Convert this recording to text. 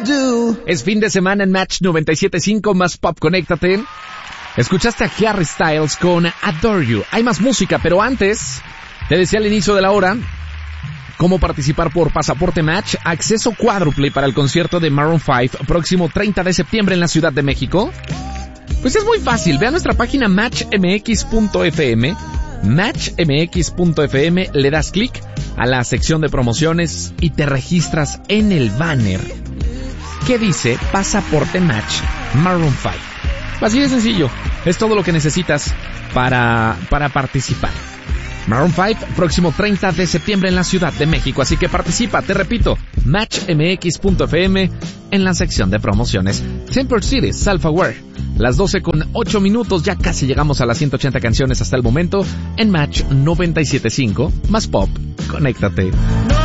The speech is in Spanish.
do. Es fin de semana en Match 97.5 más Pop, conéctate. Escuchaste a Harry Styles con Adore You. Hay más música, pero antes, te decía al inicio de la hora, cómo participar por Pasaporte Match, acceso cuádruple para el concierto de Maroon 5, próximo 30 de septiembre en la Ciudad de México. Pues es muy fácil, ve a nuestra página matchmx.fm, matchmx.fm, le das clic a la sección de promociones y te registras en el banner que dice Pasaporte Match Maroon 5. Así de sencillo, es todo lo que necesitas para participar. Maroon 5, próximo 30 de septiembre en la Ciudad de México, así que participa, te repito, matchmx.fm en la sección de promociones. Temper City, Self-Aware, las 12:08, ya casi llegamos a las 180 canciones hasta el momento en Match 97.5, más Pop, conéctate.